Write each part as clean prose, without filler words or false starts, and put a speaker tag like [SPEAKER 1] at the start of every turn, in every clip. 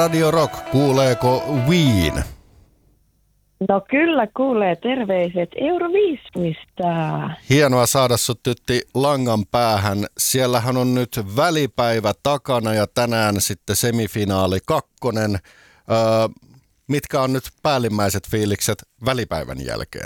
[SPEAKER 1] Radio Rock, kuuleeko Ween?
[SPEAKER 2] No kyllä kuulee, terveiset Euroviisuista.
[SPEAKER 1] Hienoa saada sut tytti langan päähän. Siellähän on nyt välipäivä takana ja tänään sitten semifinaali 2. Mitkä on nyt päällimmäiset fiilikset välipäivän jälkeen?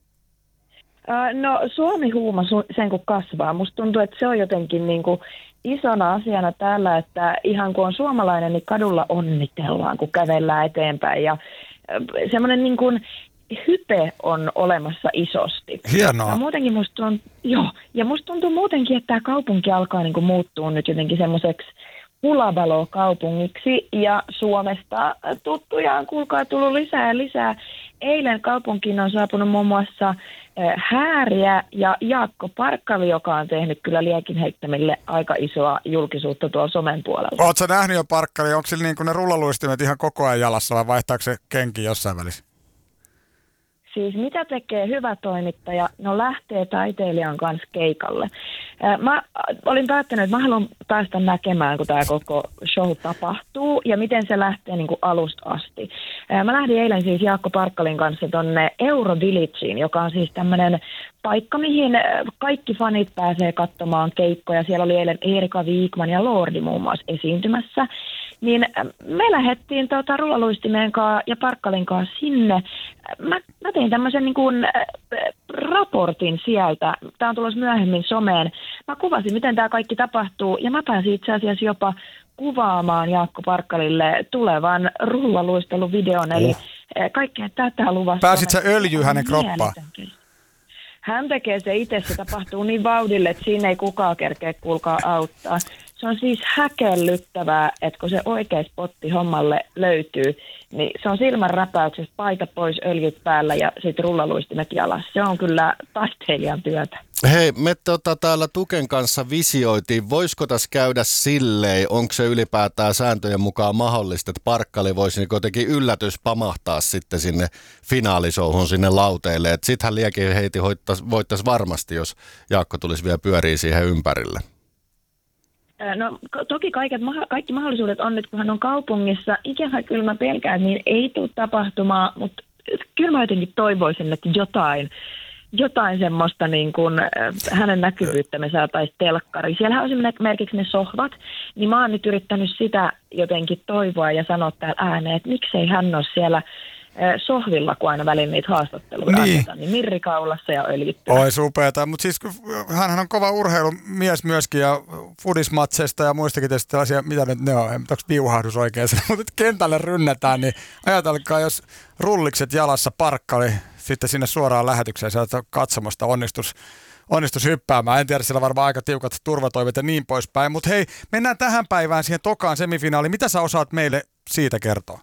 [SPEAKER 2] No Suomi-huuma sen kun kasvaa. Musta tuntuu, että se on jotenkin niin kuin isona asiana täällä, että ihan kun on suomalainen, niin kadulla onnitellaan, kun kävellään eteenpäin. Ja semmoinen niin kuin hype on olemassa isosti.
[SPEAKER 3] Hienoa.
[SPEAKER 2] Ja muutenkin musta tuntuu muutenkin, että tämä kaupunki alkaa niin kuin muuttua nyt jotenkin semmoiseksi hulabalo-kaupungiksi ja Suomesta tuttuja on kuulkaa tullut lisää ja lisää. Eilen kaupunkiin on saapunut muun muassa Hääriä ja Jaakko Parkkali, joka on tehnyt kyllä liekin heittämille aika isoa julkisuutta tuolla somen puolella.
[SPEAKER 3] Ootko nähnyt jo Parkkali? Onko sillä niin kuin ne rullaluistimet ihan koko ajan jalassa vai vaihtaako se kenki jossain välissä?
[SPEAKER 2] Siis mitä tekee hyvä toimittaja? No lähtee taiteilijan kanssa keikalle. Mä olin päättänyt, että mä haluan päästä näkemään, kun tämä koko show tapahtuu ja miten se lähtee niin kuin alusta asti. Mä lähdin eilen siis Jaakko Parkkalin kanssa tonne Eurovillageen, joka on siis tämmöinen paikka, mihin kaikki fanit pääsee katsomaan keikkoja. Siellä oli eilen Erika Wikman ja Lordi muun muassa esiintymässä. Niin me lähdettiin rullaluistimeen ja Parkkalin kanssa sinne. Mä tein tämmöisen niin kuin raportin sieltä. Tämä on tulossa myöhemmin someen. Mä kuvasin, miten tämä kaikki tapahtuu ja mä pääsin itse asiassa jopa kuvaamaan Jaakko Parkkalille tulevan rullaluisteluvideon. Eli kaikkea tätä luvassa.
[SPEAKER 3] Pääsit sä öljyä hänen kroppaan?
[SPEAKER 2] Hän tekee se itse, se tapahtuu niin vauhdille, että siinä ei kukaan kerkeä kuulkaa auttaa. Se on siis häkellyttävää, että kun se oikea spotti hommalle löytyy, niin se on silmän räpäyksestä paita pois, öljyt päällä ja sitten rullaluistimet jalassa. Se on kyllä taiteilijan työtä.
[SPEAKER 1] Hei, me täällä Tuken kanssa visioitiin, voisiko tässä käydä silleen, onko se ylipäätään sääntöjen mukaan mahdollista, että Parkkali voisi niin jotenkin yllätys pamahtaa sitten sinne finaalisouhun sinne lauteille. Sittenhän liekin heiti voittaisi varmasti, jos Jaakko tulisi vielä pyöriä siihen ympärille.
[SPEAKER 2] No toki kaikki mahdollisuudet on nyt, kun hän on kaupungissa. Ikävä kyllä mä pelkään, että niin ei tule tapahtumaan, mutta kyllä mä jotenkin toivoisin, että jotain semmoista niin kuin hänen näkyvyyttä me saataisiin telkkariin. Siellähän on esimerkiksi ne sohvat, niin mä oon nyt yrittänyt sitä jotenkin toivoa ja sanoa täällä ääneen, että miksei hän ole siellä sohvilla, kun aina välillä niitä haastatteluja annetaan, niin mirrikaulassa ja öljyttynä.
[SPEAKER 3] Oi supeeta, mutta siis hänhän on kova urheilumies myöskin ja fudismatseista ja muistakin tietysti tällaisia, mitä ne on, onko viuhahdus oikein, mutta kentälle rynnätään, niin ajatelkaa, jos rullikset jalassa Parkkali sitten sinne suoraan lähetykseen, sieltä katsomosta onnistus hyppäämään. En tiedä, siellä varmaan aika tiukat turvatoimet ja niin poispäin, mutta hei, mennään tähän päivään siihen tokaan semifinaaliin. Mitä sä osaat meille siitä kertoa?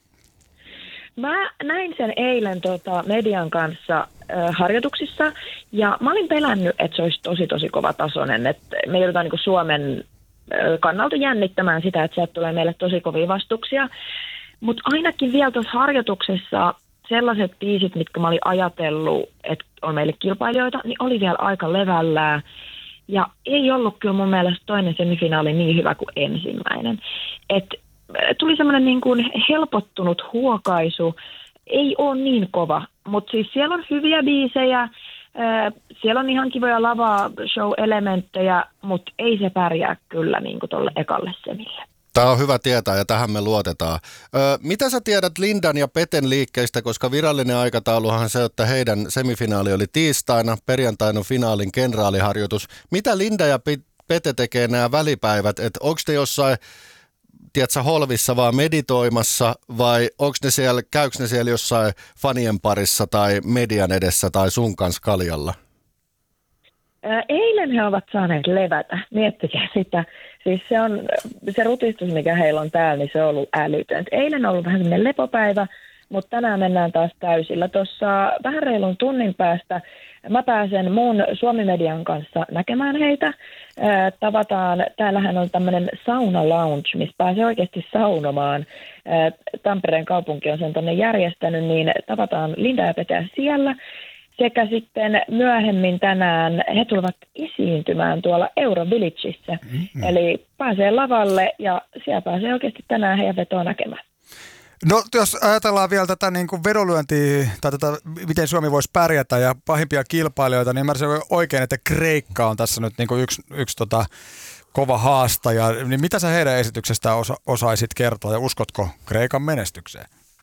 [SPEAKER 2] Mä näin sen eilen median kanssa harjoituksissa ja mä olin pelännyt, että se olisi tosi kova tasoinen. Että me joudutaan niin kuin Suomen kannalta jännittämään sitä, että sieltä tulee meille tosi kovia vastuksia. Mutta ainakin vielä tuossa harjoituksessa sellaiset biisit, mitkä mä olin ajatellut, että on meille kilpailijoita, niin oli vielä aika levällään. Ja ei ollut kyllä mun mielestä toinen semifinaali niin hyvä kuin ensimmäinen. Että tuli semmoinen niin kuin helpottunut huokaisu. Ei ole niin kova, mutta siis siellä on hyviä biisejä, siellä on ihan kivoja lava-show-elementtejä, mutta ei se pärjää kyllä niin kuin tuolle ekalle semille.
[SPEAKER 1] Tämä on hyvä tietää ja tähän me luotetaan. Mitä sä tiedät Lindan ja Peten liikkeistä, koska virallinen aikatauluhan se, että heidän semifinaali oli tiistaina, perjantaina finaalin kenraaliharjoitus. Mitä Linda ja Pete tekee nämä välipäivät, että onko ne jossain tiedätkö, holvissa vaan meditoimassa vai käykö ne siellä jossain fanien parissa tai median edessä tai sun kanssa kaljalla?
[SPEAKER 2] Eilen he ovat saaneet levätä. Miettikää sitä. Siis se rutistus, mikä heillä on täällä, niin se on ollut älytön. Eilen on ollut vähän semmoinen lepopäivä, mutta tänään mennään taas täysillä. Tuossa vähän reilun tunnin päästä mä pääsen muun Suomi-median kanssa näkemään heitä. Tavataan, täällähän on tämmöinen sauna lounge, missä pääsee oikeasti saunomaan. Tampereen kaupunki on sen tonne järjestänyt, niin tavataan Linda ja Petä siellä. sekä sitten myöhemmin tänään he tulevat esiintymään tuolla Eurovillageissa. Eli pääsee lavalle ja siellä pääsee oikeasti tänään heidän vetoa näkemään.
[SPEAKER 3] No jos ajatellaan vielä tätä niin kuin vedonlyöntiä tai tätä, miten Suomi voisi pärjätä ja pahimpia kilpailijoita, niin ymmärsin oikein, että Kreikka on tässä nyt niin kuin yksi kova haastaja. Niin mitä sä heidän esityksestään osaisit kertoa ja uskotko Kreikan menestykseen?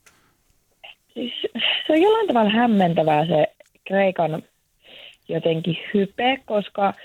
[SPEAKER 2] Siis, se on jollain tavalla hämmentävää se Kreikan jotenkin hype, koska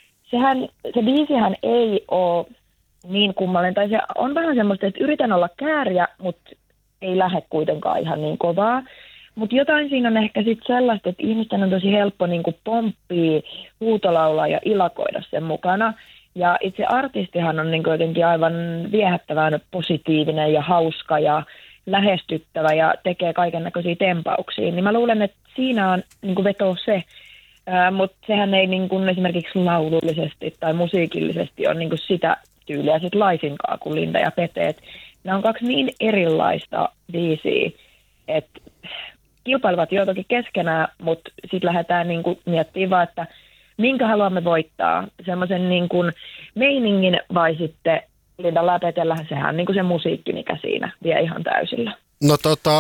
[SPEAKER 2] se biisihän ei ole niin kummallinen, tai se on vähän semmoista, että yritän olla kääriä, mutta ei lähde kuitenkaan ihan niin kovaa. Mutta jotain siinä on ehkä sitten sellaista, että ihmisten on tosi helppo niinku pomppia, huutolaulaa ja ilakoida sen mukana. Ja itse artistihan on niinku jotenkin aivan viehättävän positiivinen ja hauska ja lähestyttävä ja tekee kaikennäköisiä tempauksia. Niin mä luulen, että siinä on niinku veto se. Mutta sehän ei niinku esimerkiksi laulullisesti tai musiikillisesti ole niinku sitä tyyliä sit laisinkaan kuin Linda ja Pete. Nämä on kaksi niin erilaista biisiä, että kilpailevat jo toki keskenään, mutta sitten lähdetään niinku miettimään vaan, että minkä haluamme voittaa, semmoisen niinku meiningin vai sitten Lindalla ja Petellä, sehän on niinku se musiikki, mikä siinä vie ihan täysillä.
[SPEAKER 1] No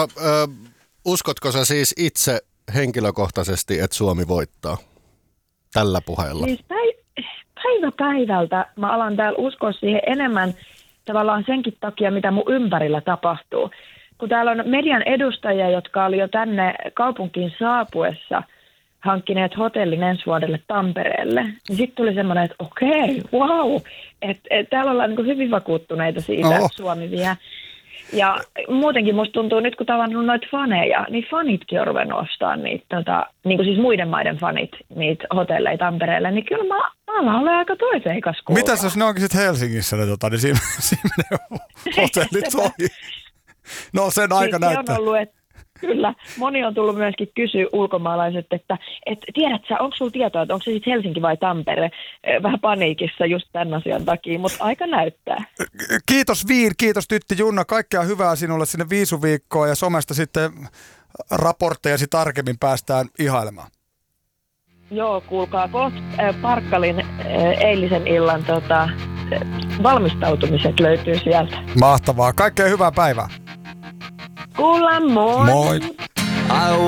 [SPEAKER 1] uskotko sä siis itse henkilökohtaisesti, että Suomi voittaa tällä puheella?
[SPEAKER 2] Siis päivä päivältä mä alan täällä uskoa siihen enemmän tavallaan senkin takia, mitä mun ympärillä tapahtuu. Kun täällä on median edustajia, jotka oli jo tänne kaupunkiin saapuessa hankkineet hotellin ensi vuodelle Tampereelle, niin sitten tuli semmoinen, että okei, wow, että täällä ollaan niin hyvin vakuuttuneita siitä, että Suomi vie. Ja muutenkin musta tuntuu nyt, kun tavannut noita faneja, niin fanitkin on ruvennut ostamaan niitä, niin kuin siis muiden maiden fanit, niitä hotelleja Tampereelle, niin kyllä mä alan olla aika toiseikas kuulua.
[SPEAKER 3] Mitäs jos ne onkin sitten Helsingissä, niin siinä menee hotellit ohi? No sen aika
[SPEAKER 2] siis
[SPEAKER 3] näyttää.
[SPEAKER 2] On ollut, kyllä, moni on tullut myöskin kysyä ulkomaalaiset, että tiedät sä, onko sulla tietoa, että onko se sitten Helsinki vai Tampere? Vähän paniikissa just tämän asian takia, mutta aika näyttää.
[SPEAKER 3] Kiitos Viir, kiitos Tytti Junna, kaikkea hyvää sinulle sinne Viisuviikkoon ja somesta sitten raporttejasi tarkemmin päästään ihailemaan.
[SPEAKER 2] Joo, kuulkaa, kohta Parkkalin eilisen illan valmistautumiset löytyy sieltä.
[SPEAKER 3] Mahtavaa, kaikkea hyvää päivää.
[SPEAKER 2] Kuullaan, moi!
[SPEAKER 3] Moi!